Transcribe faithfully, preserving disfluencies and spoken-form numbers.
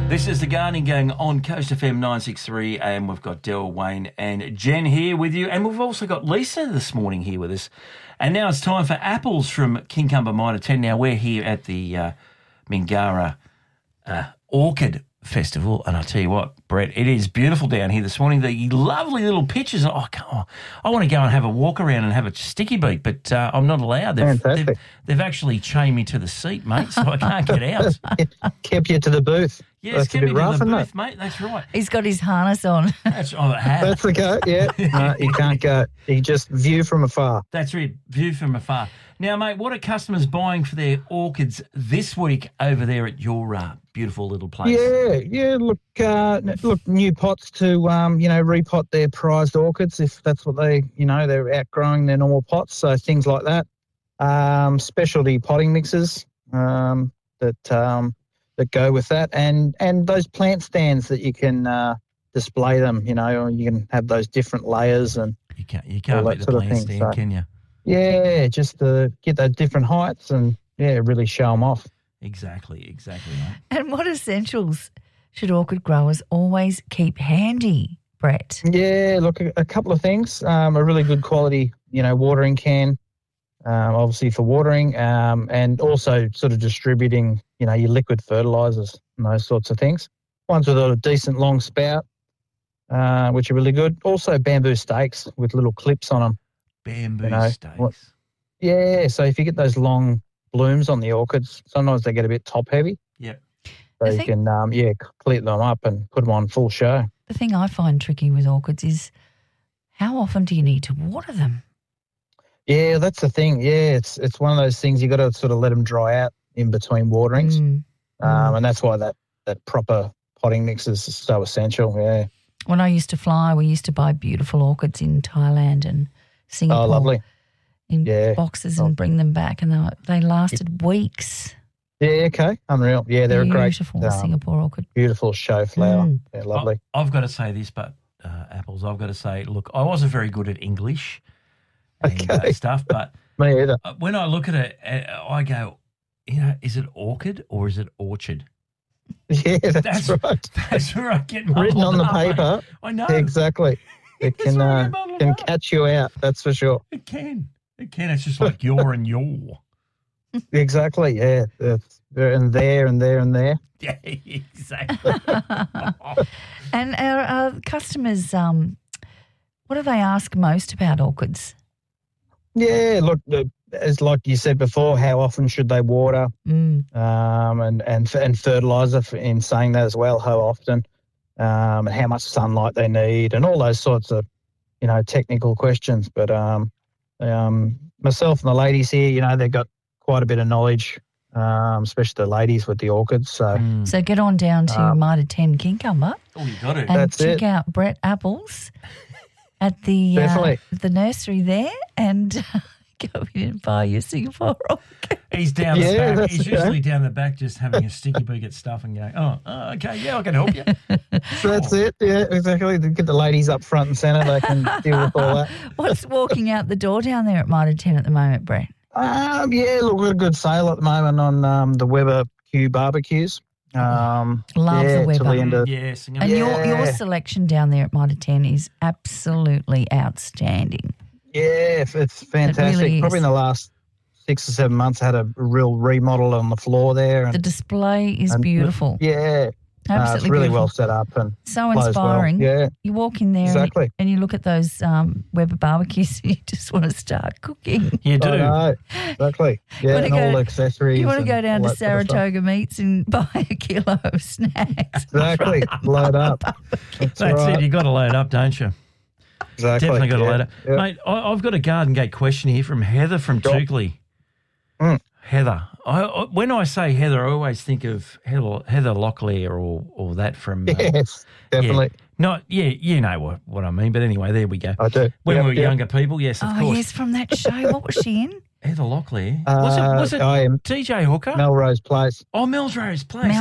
This is the Gardening Gang on Coast F M nine sixty-three, and we've got Del, Wayne and Jen here with you, and we've also got Lisa this morning here with us. And now it's time for apples from Kincumber Mitre ten. Now we're here at the uh, Mingara uh, Orchid Festival, and I'll tell you what, Brett, it is beautiful down here this morning. The lovely little pictures. Oh, come on. I want to go and have a walk around and have a sticky beat, but uh, I'm not allowed. They've, they've, they've actually chained me to the seat, mate, so I can't get out. Kept you to the booth. Yes, That's kept me rough, to the isn't booth, it? mate. That's right. He's got his harness on. That's oh, it has. That's the go, yeah. No, you can't go. You just view from afar. That's it, view from afar. Now, mate, what are customers buying for their orchids this week over there at your uh, beautiful little place? Yeah, yeah. Look, uh, look, new pots to, um, you know, repot their prized orchids if that's what they, you know, they're outgrowing their normal pots. So things like that. Um, specialty potting mixes um, that um, that go with that, and and those plant stands that you can uh, display them. You know, or you can have those different layers and You can't, you can't beat the sort of plant thing, stand, so- can you? yeah, just to get those different heights and yeah, really show them off. Exactly, exactly, mate. And what essentials should orchid growers always keep handy, Brett? Yeah, look, a, a couple of things. Um, a really good quality, you know, watering can, um, obviously for watering, um, and also sort of distributing, you know, your liquid fertilisers and those sorts of things. Ones with a decent long spout, uh, which are really good. Also bamboo stakes with little clips on them. Bamboo You know, stakes. what- Yeah, so if you get those long blooms on the orchids, sometimes they get a bit top heavy. Yep. So I you think- can, um, yeah, clear them up and put them on full show. The thing I find tricky with orchids is how often do you need to water them? Yeah, that's the thing. Yeah, it's it's one of those things you got to sort of let them dry out in between waterings, Mm. um, and that's why that, that proper potting mix is so essential. Yeah. When I used to fly, we used to buy beautiful orchids in Thailand and Singapore Oh, lovely. in Yeah. boxes Oh. and bring them back, and they, were- they lasted weeks. Yeah. Okay. Unreal. Yeah, they're a great, Beautiful um, Singapore orchid. beautiful show flower. Mm. Yeah, lovely. I, I've got to say this, but uh, apples, I've got to say, look, I wasn't very good at English and uh, Okay. stuff, but Me either. uh, when I look at it, uh, I go, you know, is it orchid or is it orchard? Yeah, that's, That's right. That's where I get muddled Written on the up, mate. paper. I know. Exactly. It That's can where I uh, get muddled can up. catch you out. That's for sure. It can. It can. It's just like you're and you're. Exactly. Yeah. It's, and there and there and there. Yeah, exactly. And our, our customers, um, what do they ask most about orchids? Yeah. Look, uh, as like you said before, how often should they water? Mm. Um, and and and fertilizer for, in saying that as well. How often? Um, and how much sunlight they need, and all those sorts of, you know, technical questions. But um, um, myself and the ladies here, you know, they've got quite a bit of knowledge, um, especially the ladies with the orchids. So Mm. So get on down to Um, Mitre ten Kincumber Oh, you got it. and That's check it. out Brett Apples at the uh, Definitely. the nursery there, and go in and buy your Singapore orchid. He's down the Yeah, back. that's He's okay. usually down the back just having a sticky beak at stuff and going, oh, oh, okay, yeah, I can help you. that's it. Yeah, exactly. Get the ladies up front and centre. They can deal with all that. What's walking out the door down there at Mitre ten at the moment, Brett? Um, yeah, look, we've got a good sale at the moment on um, the Weber Q barbecues. Um, Love yeah, the Weber. till the end of- Yes. And And your, your Yeah. selection down there at Mitre ten is absolutely outstanding. Yeah, it's- it's fantastic. really is. Probably in the last six or seven months, I had a real remodel on the floor there. And, The display is and- beautiful. Yeah, uh, Absolutely it's really beautiful. well set up and So flows well. inspiring. Yeah, You walk in there and, exactly. you, and you look at those um, Weber barbecues and you just want to start cooking. You do. I know, exactly. Yeah, wanna and go- all the accessories. You want to and go down all to that sort of stuff. Saratoga Meats and buy a kilo of snacks. Exactly, load up. That's, That's right. it. You've got to load up, don't you? Exactly. Definitely got to yeah, load up. yeah. Mate, I, I've got a Garden Gate question here from Heather from Sure. Toukley. Mm. Heather. I, I, when I say Heather, I always think of Heather, Heather Locklear or, or that from... Uh, Yes, definitely. Yeah. Not, yeah, you know what, what I mean. But anyway, there we go. I do. When Yep, we were yep. younger people, yes, of Oh, course. yes, from that show. What was she in? Heather Locklear. was it, was Uh, it I am T J Hooker? Melrose Place. Oh, Melrose Place.